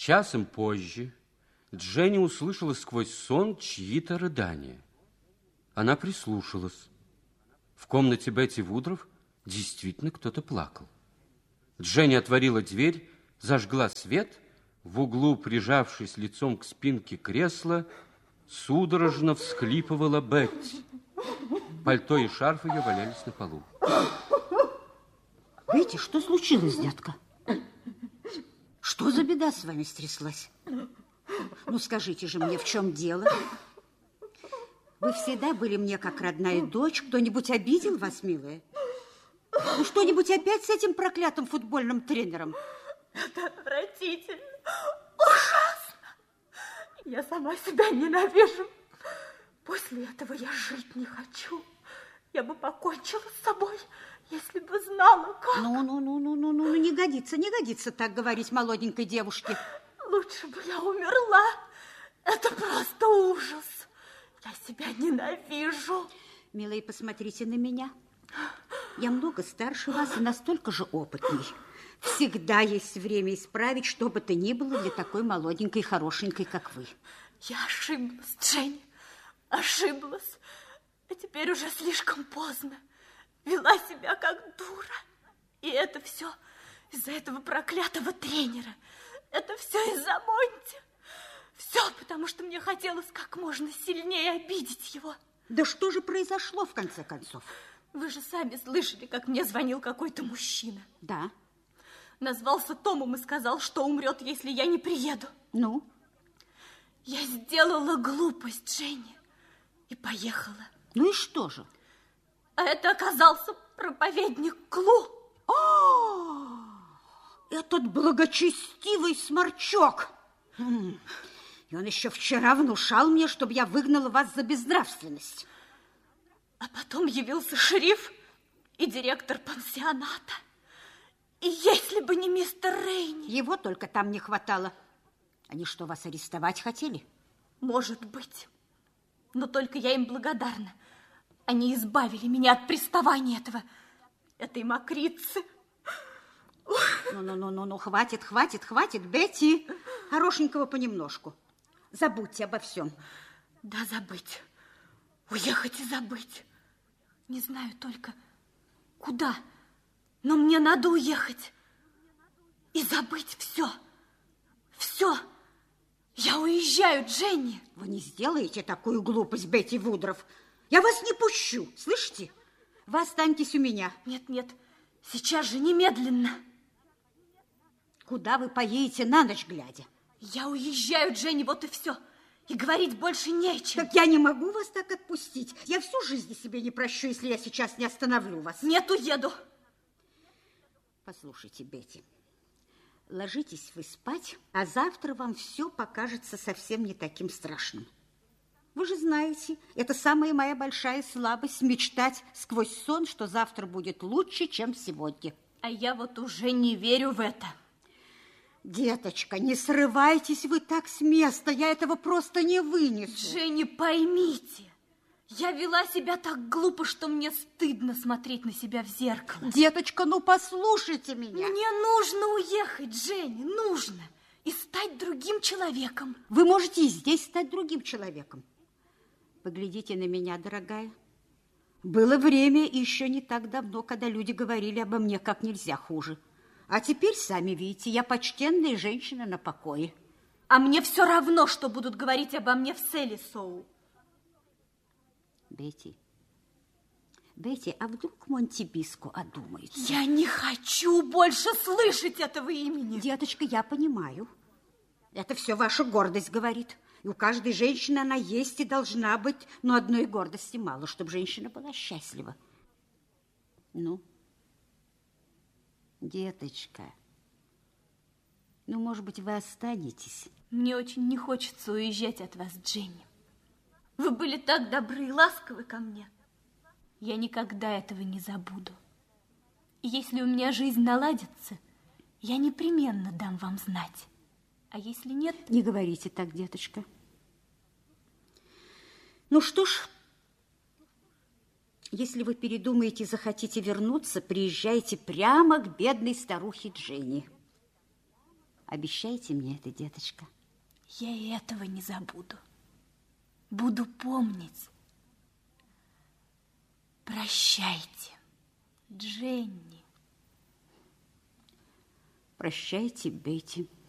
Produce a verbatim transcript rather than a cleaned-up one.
Часом позже Дженни услышала сквозь сон чьи-то рыдания. Она прислушалась. В комнате Бетти Вудров действительно кто-то плакал. Дженни отворила дверь, зажгла свет. В углу, прижавшись лицом к спинке кресла, судорожно всхлипывала Бетти. Пальто и шарф ее валялись на полу. Бетти, что случилось, детка? Что за беда с вами стряслась? Ну, скажите же мне, в чем дело? Вы всегда были мне как родная дочь. Кто-нибудь обидел вас, милая? Ну, что-нибудь опять с этим проклятым футбольным тренером? Это отвратительно. Ужасно. Я сама себя ненавижу. После этого я жить не хочу. Я бы покончила с собой, если бы знала, как. Ну, ну, ну, ну, ну, ну, не годится, не годится так говорить молоденькой девушке. Лучше бы я умерла. Это просто ужас. Я себя ненавижу. Милая, посмотрите на меня. Я много старше вас и настолько же опытней. Всегда есть время исправить, что бы то ни было для такой молоденькой и хорошенькой, как вы. Я ошиблась, Дженни, ошиблась. А теперь уже слишком поздно. Вела себя как дура. И это все из-за этого проклятого тренера. Это все из-за Монти. Все, потому что мне хотелось как можно сильнее обидеть его. Да что же произошло, в конце концов? Вы же сами слышали, как мне звонил какой-то мужчина. Да. Назвался Томом и сказал, что умрет, если я не приеду. Ну? Я сделала глупость, Дженни, и поехала. Ну и что же? А это оказался проповедник Клу. О, этот благочестивый сморчок. И он еще вчера внушал мне, чтобы я выгнала вас за безнравственность. А потом явился шериф и директор пансионата. И если бы не мистер Рейни... Его только там не хватало. Они что, вас арестовать хотели? Может быть. Но только я им благодарна. Они избавили меня от приставания этого, этой мокрицы. Ну-ну-ну-ну, хватит, хватит, хватит, Бетти. Хорошенького понемножку. Забудьте обо всем. Да, забыть. Уехать и забыть. Не знаю только, куда. Но мне надо уехать. И забыть все. Все. Я уезжаю, Дженни. Вы не сделаете такую глупость, Бетти Вудров. Я вас не пущу, слышите? Вы останетесь у меня. Нет, нет, сейчас же, немедленно. Куда вы поедете на ночь глядя? Я уезжаю, Дженни, вот и все. И говорить больше нечем. Так я не могу вас так отпустить. Я всю жизнь себе не прощу, если я сейчас не остановлю вас. Нет, уеду. Послушайте, Бетти, ложитесь вы спать, а завтра вам все покажется совсем не таким страшным. Вы же знаете, это самая моя большая слабость — мечтать сквозь сон, что завтра будет лучше, чем сегодня. А я вот уже не верю в это. Деточка, не срывайтесь вы так с места, я этого просто не вынесу. Дженни, поймите, я вела себя так глупо, что мне стыдно смотреть на себя в зеркало. Деточка, ну послушайте меня. Мне нужно уехать, Дженни, нужно. И стать другим человеком. Вы можете и здесь стать другим человеком. Поглядите на меня, дорогая. Было время еще не так давно, когда люди говорили обо мне как нельзя хуже. А теперь, сами видите, я почтенная женщина на покое. А мне все равно, что будут говорить обо мне в Селлисоу. Бетти, Бетти, а вдруг Монтибиско одумается? Я не хочу больше слышать этого имени. Деточка, я понимаю. Это все ваша гордость говорит. И у каждой женщины она есть и должна быть, но одной гордости мало, чтобы женщина была счастлива. Ну, деточка, ну, может быть, вы останетесь? Мне очень не хочется уезжать от вас, Дженни. Вы были так добры и ласковы ко мне. Я никогда этого не забуду. И если у меня жизнь наладится, я непременно дам вам знать. А если нет... Не говорите так, деточка. Ну что ж, если вы передумаете и захотите вернуться, приезжайте прямо к бедной старухе Дженни. Обещайте мне это, деточка. Я и этого не забуду. Буду помнить. Прощайте, Дженни. Прощайте, Бетти.